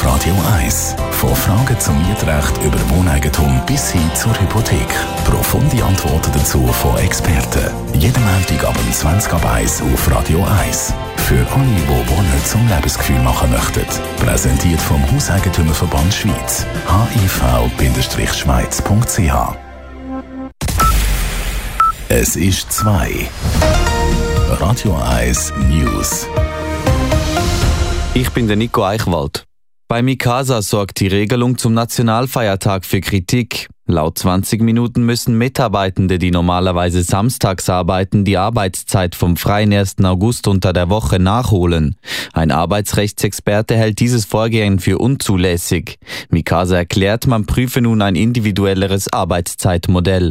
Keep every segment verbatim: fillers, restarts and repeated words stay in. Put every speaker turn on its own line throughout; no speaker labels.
Radio eins. Von Fragen zum Mietrecht über Wohneigentum bis hin zur Hypothek. Profunde Antworten dazu von Experten. Jeden Montag ab zwanzig ab eins auf Radio eins. Für alle, die Wohnen zum Lebensgefühl machen möchten. Präsentiert vom Hauseigentümerverband Schweiz. h i v Bindestrich schweiz punkt c h. Es ist zwei. Radio eins News.
Ich bin der Nico Eichwald. Bei Mikasa sorgt die Regelung zum Nationalfeiertag für Kritik. Laut zwanzig Minuten müssen Mitarbeitende, die normalerweise samstags arbeiten, die Arbeitszeit vom freien ersten August unter der Woche nachholen. Ein Arbeitsrechtsexperte hält dieses Vorgehen für unzulässig. Mikasa erklärt, man prüfe nun ein individuelleres Arbeitszeitmodell.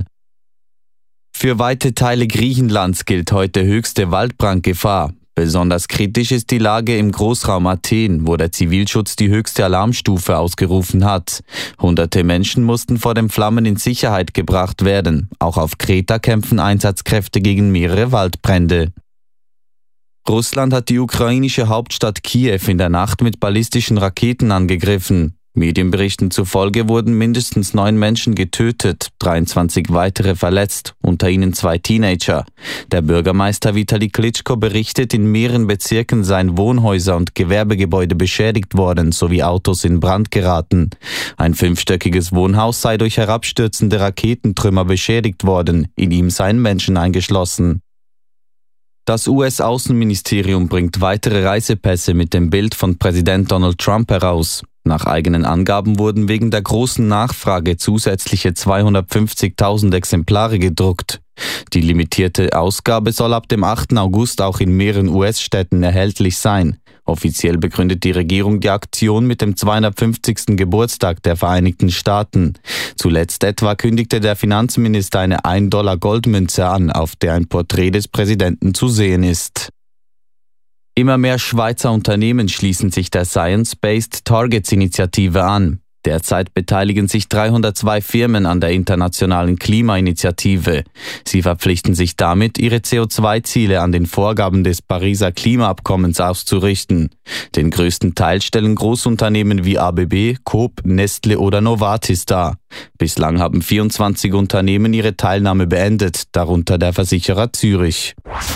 Für weite Teile Griechenlands gilt heute höchste Waldbrandgefahr. Besonders kritisch ist die Lage im Großraum Athen, wo der Zivilschutz die höchste Alarmstufe ausgerufen hat. Hunderte Menschen mussten vor den Flammen in Sicherheit gebracht werden. Auch auf Kreta kämpfen Einsatzkräfte gegen mehrere Waldbrände. Russland hat die ukrainische Hauptstadt Kiew in der Nacht mit ballistischen Raketen angegriffen. Medienberichten zufolge wurden mindestens neun Menschen getötet, dreiundzwanzig weitere verletzt, unter ihnen zwei Teenager. Der Bürgermeister Vitali Klitschko berichtet, in mehreren Bezirken seien Wohnhäuser und Gewerbegebäude beschädigt worden, sowie Autos in Brand geraten. Ein fünfstöckiges Wohnhaus sei durch herabstürzende Raketentrümmer beschädigt worden, in ihm seien Menschen eingeschlossen. Das U S-Außenministerium bringt weitere Reisepässe mit dem Bild von Präsident Donald Trump heraus. Nach eigenen Angaben wurden wegen der großen Nachfrage zusätzliche zweihundertfünfzigtausend Exemplare gedruckt. Die limitierte Ausgabe soll ab dem achten August auch in mehreren U S-Städten erhältlich sein. Offiziell begründet die Regierung die Aktion mit dem zweihundertfünfzigsten Geburtstag der Vereinigten Staaten. Zuletzt etwa kündigte der Finanzminister eine ein Dollar Goldmünze an, auf der ein Porträt des Präsidenten zu sehen ist. Immer mehr Schweizer Unternehmen schließen sich der Science-Based Targets-Initiative an. Derzeit beteiligen sich dreihundertzwei Firmen an der internationalen Klimainitiative. Sie verpflichten sich damit, ihre C O zwei Ziele an den Vorgaben des Pariser Klimaabkommens auszurichten. Den größten Teil stellen Großunternehmen wie A B B, Coop, Nestle oder Novartis dar. Bislang haben vierundzwanzig Unternehmen ihre Teilnahme beendet, darunter der Versicherer Zürich.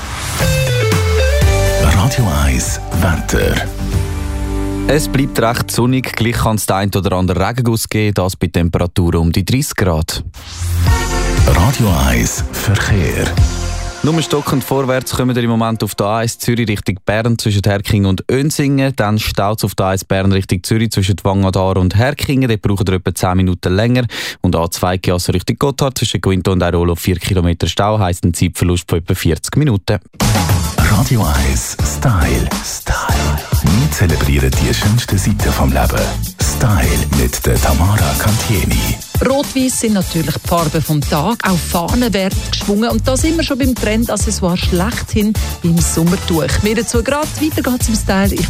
Radio eins Wetter.
Es bleibt recht sonnig, gleich kann es den ein oder anderen Regenguss geben, das bei Temperaturen um die dreißig Grad.
Radio eins Verkehr.
Nur stockend vorwärts kommen wir im Moment auf der A eins Zürich Richtung Bern zwischen Herkingen und Önsingen. Dann staut es auf der A eins Bern Richtung Zürich zwischen Wangadar und Herkingen. Dort braucht ihr etwa zehn Minuten länger. Und A zwei Chiasso Richtung Gotthard zwischen Quinto und Airolo vier Kilometer Stau heisst ein Zeitverlust von etwa vierzig Minuten.
Radio eins Style. Style. Wir zelebrieren die schönsten Seiten vom Leben. Style mit der Tamara Cantieni.
Rot-Weiss sind natürlich die Farben vom Tag. Auch Fahnen werden geschwungen. Und da sind wir schon beim Trend-Accessoire schlechthin, beim Sommertuch. Mehr dazu gerade. Weiter geht's im Style. Ich